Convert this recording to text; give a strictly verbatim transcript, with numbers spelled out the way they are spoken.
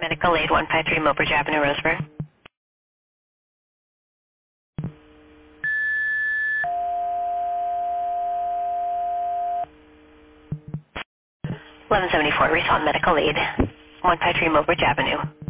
Medical Aid one five three Mobridge Avenue, Roseburg. eleven seventy-four, Respond Medical Aid one five three Mobridge Avenue.